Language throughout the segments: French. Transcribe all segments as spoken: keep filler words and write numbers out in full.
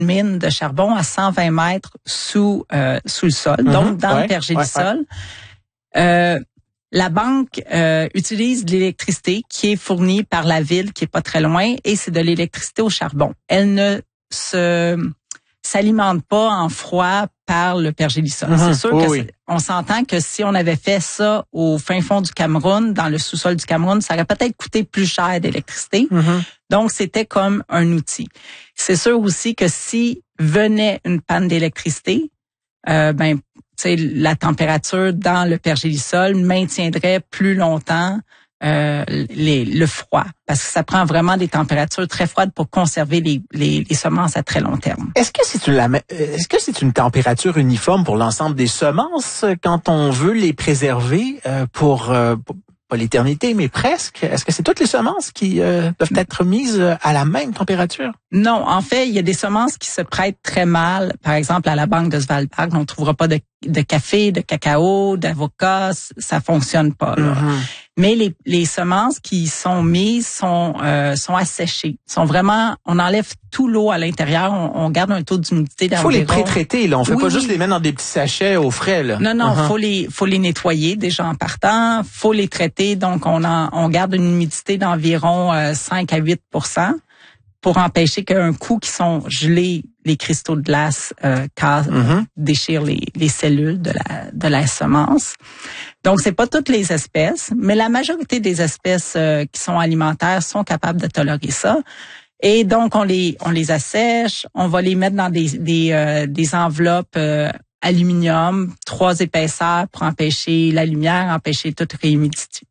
mine de charbon à cent vingt mètres sous euh, sous le sol, mm-hmm. donc dans ouais, le pergélisol. Ouais, ouais. Euh, la banque euh, utilise de l'électricité qui est fournie par la ville, qui est pas très loin, et c'est de l'électricité au charbon. Elle ne se s'alimente pas en froid par le pergélisol. Mm-hmm. C'est sûr oh, que oui. on s'entend que si on avait fait ça au fin fond du Cameroun, dans le sous-sol du Cameroun, ça aurait peut-être coûté plus cher d'électricité. Mm-hmm. Donc, c'était comme un outil. C'est sûr aussi que si venait une panne d'électricité, euh, ben, tu sais, la température dans le pergélisol maintiendrait plus longtemps Euh, les, le froid, parce que ça prend vraiment des températures très froides pour conserver les, les, les semences à très long terme. Est-ce que c'est une est-ce que c'est une température uniforme pour l'ensemble des semences quand on veut les préserver euh, pour, euh, pour pas l'éternité, mais presque? Est-ce que c'est toutes les semences qui euh, doivent être mises à la même température? Non, en fait, il y a des semences qui se prêtent très mal. Par exemple, à la banque de Svalbard, on ne trouvera pas de, de café, de cacao, d'avocat, ça fonctionne pas. Là. Mm-hmm. Mais les, les semences qui sont mises sont euh, sont asséchées, sont vraiment, on enlève tout l'eau à l'intérieur, on, on garde un taux d'humidité d'environ. Il faut les pré-traiter, là. On fait oui, pas oui. juste les mettre dans des petits sachets au frais, là. Non, non, uh-huh. faut les faut les nettoyer déjà en partant, faut les traiter, donc on en, on garde une humidité d'environ euh, cinq à huit pour cent pour empêcher qu'un coup qu'ils sont gelés, les cristaux de glace euh, cassent, mm-hmm. déchirent les, les cellules de la de la semence. Donc, c'est pas toutes les espèces, mais la majorité des espèces euh, qui sont alimentaires sont capables de tolérer ça. Et donc, on les on les assèche, on va les mettre dans des des euh, des enveloppes euh, aluminium, trois épaisseurs pour empêcher la lumière, empêcher toute réhumidité.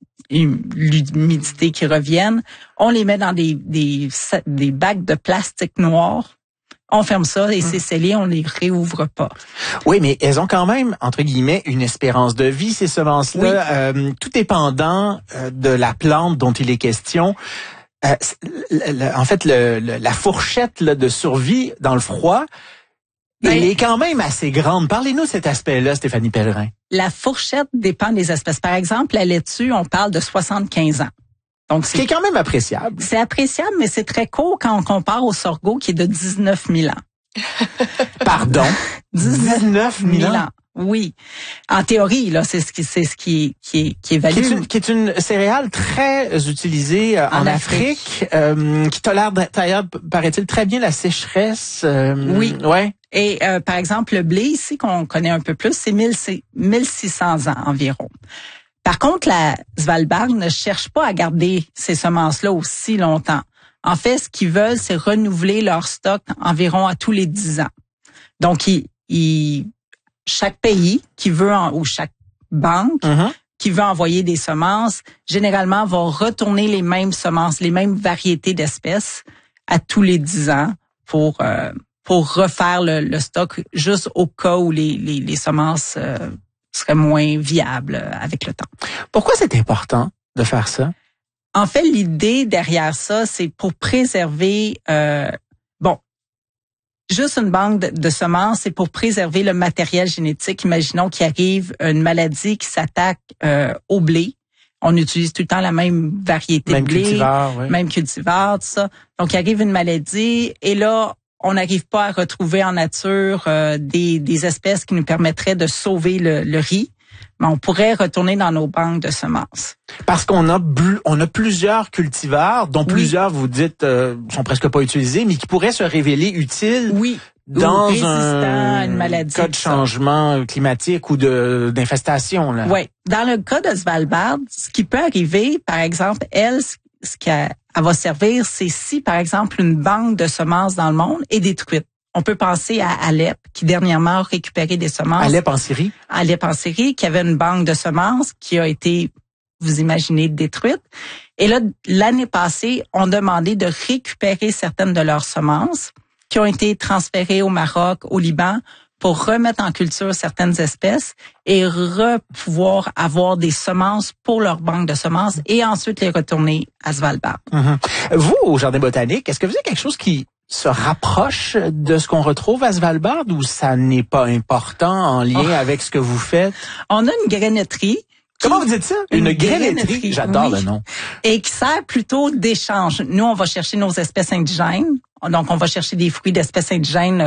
l'humidité qui revienne. On les met dans des des des bacs de plastique noir. On ferme ça et c'est scellé, on les réouvre pas. Oui, mais elles ont quand même, entre guillemets, une espérance de vie, ces semences-là. Oui. Euh, tout dépendant euh, de la plante dont il est question. Euh, le, le, en fait, le, le, la fourchette là, de survie dans le froid, ben, elle est quand même assez grande. Parlez-nous de cet aspect-là, Stéphanie Pellerin. La fourchette dépend des espèces. Par exemple, la laitue, on parle de soixante-quinze ans. Donc, c'est, Ce qui est quand même appréciable. C'est appréciable, mais c'est très court quand on compare au sorgho qui est de dix-neuf mille ans. Pardon? dix-neuf mille ans. Oui. En théorie, là, c'est ce qui, c'est ce qui, qui est, qui est valu. Qui est une, qui est une céréale très utilisée en, en Afrique, Afrique euh, qui tolère d'ailleurs, paraît-il, très bien la sécheresse. Euh, oui. Ouais. Et, euh, par exemple, le blé ici, qu'on connaît un peu plus, c'est mille six cents ans environ. Par contre, la Svalbard ne cherche pas à garder ces semences-là aussi longtemps. En fait, ce qu'ils veulent, c'est renouveler leur stock environ à tous les dix ans. Donc, ils, ils, chaque pays qui veut, en, ou chaque banque uh-huh. qui veut envoyer des semences, généralement, va retourner les mêmes semences, les mêmes variétés d'espèces à tous les dix ans pour euh, pour refaire le, le stock juste au cas où les, les, les semences euh, serait moins viable avec le temps. Pourquoi c'est important de faire ça? En fait, l'idée derrière ça, c'est pour préserver, euh, bon, juste une banque de, de semences, c'est pour préserver le matériel génétique. Imaginons qu'il arrive une maladie qui s'attaque euh, au blé. On utilise tout le temps la même variété même de blé, cultivar, oui. même cultivar, tout ça. Donc, il arrive une maladie et là, on n'arrive pas à retrouver en nature euh, des, des espèces qui nous permettraient de sauver le, le riz, mais on pourrait retourner dans nos banques de semences. Parce qu'on a on a plusieurs cultivars, dont oui. plusieurs, vous dites, euh, sont presque pas utilisés, mais qui pourraient se révéler utiles oui. dans un à une maladie, cas de changement climatique ou de d'infestation. Là. Oui. Dans le cas de Svalbard, ce qui peut arriver, par exemple, elle, ce qu'elle elle va servir, c'est si, par exemple, une banque de semences dans le monde est détruite. On peut penser à Alep, qui dernièrement a récupéré des semences. Alep en Syrie? Alep en Syrie, qui avait une banque de semences qui a été, vous imaginez, détruite. Et là, l'année passée, on demandé de récupérer certaines de leurs semences qui ont été transférées au Maroc, au Liban, pour remettre en culture certaines espèces et re pouvoir avoir des semences pour leur banque de semences et ensuite les retourner à Svalbard. Mm-hmm. Vous, au Jardin botanique, est-ce que vous avez quelque chose qui se rapproche de ce qu'on retrouve à Svalbard ou ça n'est pas important en lien oh. avec ce que vous faites? On a une grainetterie. Comment vous dites ça? Une, une grainetterie? grainetterie. J'adore oui. le nom. Et qui sert plutôt d'échange. Nous, on va chercher nos espèces indigènes. Donc, on va chercher des fruits d'espèces indigènes